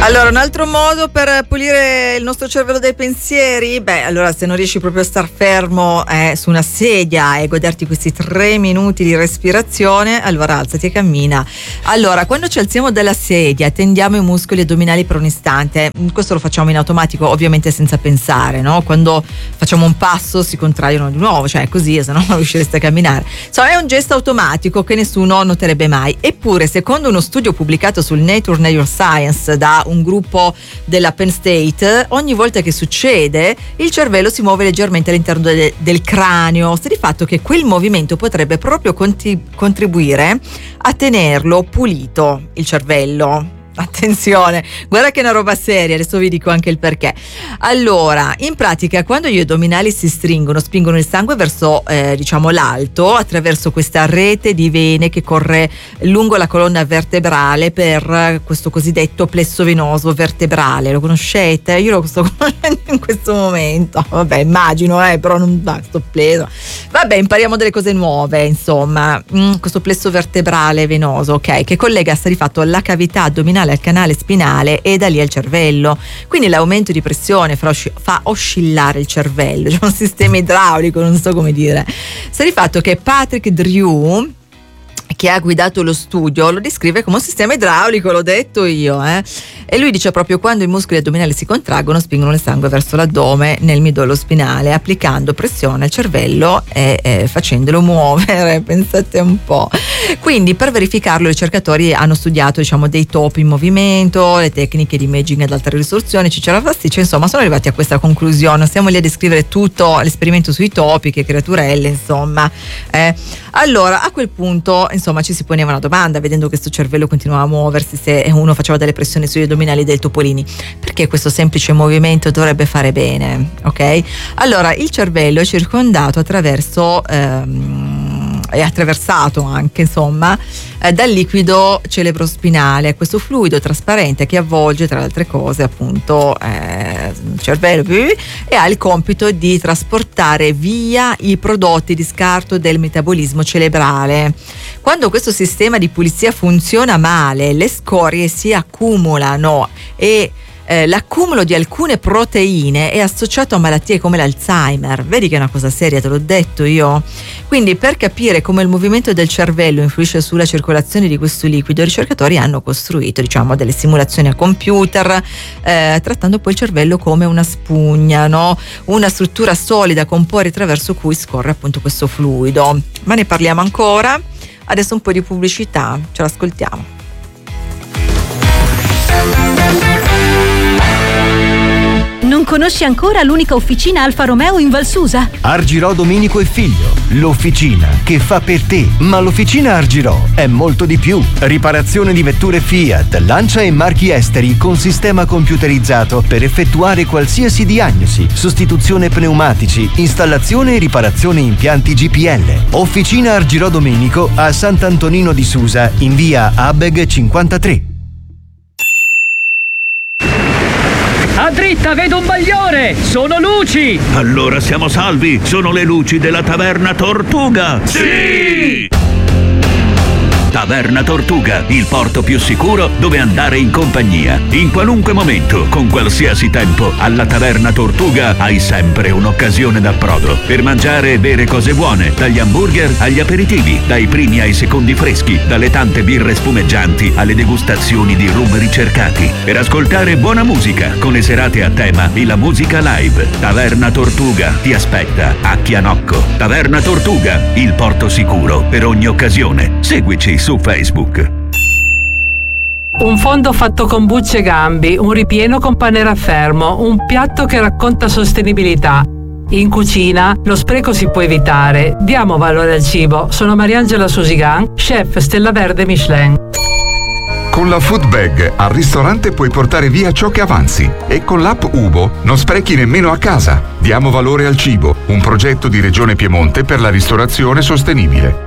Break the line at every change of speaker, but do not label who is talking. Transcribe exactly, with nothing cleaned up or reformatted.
Allora, un altro modo per pulire il nostro cervello dai pensieri? Beh, allora se non riesci proprio a star fermo eh, su una sedia e goderti questi tre minuti di respirazione, allora alzati e cammina. Allora, quando ci alziamo dalla sedia tendiamo i muscoli addominali per un istante. Questo lo facciamo in automatico, ovviamente senza pensare, no? Quando facciamo un passo si contraiano di nuovo, cioè così, se no non riuscireste a camminare. Insomma, è un gesto automatico che nessuno noterebbe mai. Eppure, secondo uno studio pubblicato sul Nature Neuroscience da un gruppo della Penn State, ogni volta che succede il cervello si muove leggermente all'interno de- del cranio. Sta di fatto che quel movimento potrebbe proprio conti- contribuire a tenerlo pulito, il cervello. Attenzione, guarda che è una roba seria, adesso vi dico anche il perché. Allora, in pratica, quando gli addominali si stringono, spingono il sangue verso eh, diciamo l'alto attraverso questa rete di vene che corre lungo la colonna vertebrale per questo cosiddetto plesso venoso vertebrale. Lo conoscete? Io lo sto conoscendo in questo momento. Vabbè, immagino, eh, però non va, sto plesso. Vabbè, impariamo delle cose nuove, insomma. Mm, questo plesso vertebrale venoso, ok, che collega sta di fatto la cavità addominale al canale spinale e da lì al cervello. Quindi l'aumento di pressione fa, osci- fa oscillare il cervello, c'è un sistema idraulico, non so come dire. Sta di fatto che Patrick Drew, che ha guidato lo studio, lo descrive come un sistema idraulico, l'ho detto io, eh? E lui dice proprio: quando i muscoli addominali si contraggono, spingono il sangue verso l'addome nel midollo spinale, applicando pressione al cervello e, e facendolo muovere. Pensate un po'. Quindi, per verificarlo, i ricercatori hanno studiato, diciamo, dei topi in movimento, le tecniche di imaging ad alta risoluzione, Cicera Pasticcia, insomma, sono arrivati a questa conclusione. Stiamo lì a descrivere tutto l'esperimento sui topi, che creaturelle, insomma. Eh. Allora, a quel punto, insomma, ci si poneva una domanda, vedendo che questo cervello continuava a muoversi, se uno faceva delle pressioni sugli addominali dei topolini, perché questo semplice movimento dovrebbe fare bene, ok? Allora, il cervello è circondato attraverso ehm, è attraversato anche, insomma, eh, dal liquido cerebrospinale, questo fluido trasparente che avvolge, tra le altre cose, appunto eh, il cervello, e ha il compito di trasportare via i prodotti di scarto del metabolismo cerebrale. Quando questo sistema di pulizia funziona male, le scorie si accumulano e Eh, l'accumulo di alcune proteine è associato a malattie come l'Alzheimer. Vedi che è una cosa seria, te l'ho detto io. Quindi, per capire come il movimento del cervello influisce sulla circolazione di questo liquido, i ricercatori hanno costruito, diciamo, delle simulazioni a computer, eh, trattando poi il cervello come una spugna, no? Una struttura solida con pori attraverso cui scorre appunto questo fluido. Ma ne parliamo ancora. Adesso un po' di pubblicità, ce l'ascoltiamo.
Non conosci ancora l'unica officina Alfa Romeo in Val Susa?
Argirò Domenico e Figlio, l'officina che fa per te. Ma l'officina Argirò è molto di più. Riparazione di vetture Fiat, Lancia e marchi esteri con sistema computerizzato per effettuare qualsiasi diagnosi, sostituzione pneumatici, installazione e riparazione impianti G P L. Officina Argirò Domenico a Sant'Antonino di Susa, in via Abeg cinquantatré.
A dritta vedo un bagliore! Sono luci!
Allora siamo salvi! Sono le luci della Taverna Tortuga! Sì! Taverna Tortuga, il porto più sicuro dove andare in compagnia. In qualunque momento, con qualsiasi tempo, alla Taverna Tortuga hai sempre un'occasione d'approdo per mangiare e bere cose buone, dagli hamburger agli aperitivi, dai primi ai secondi freschi, dalle tante birre spumeggianti alle degustazioni di rum ricercati, per ascoltare buona musica con le serate a tema e la musica live. Taverna Tortuga ti aspetta a Chianocco. Taverna Tortuga, il porto sicuro per ogni occasione. Seguici su Facebook.
Un fondo fatto con bucce e gambi, un ripieno con pane raffermo, un piatto che racconta sostenibilità. In cucina lo spreco si può evitare. Diamo valore al cibo. Sono Mariangela Susigan, chef Stella Verde Michelin.
Con la Food Bag al ristorante puoi portare via ciò che avanzi e con l'app Ubo non sprechi nemmeno a casa. Diamo valore al cibo, un progetto di Regione Piemonte per la ristorazione sostenibile.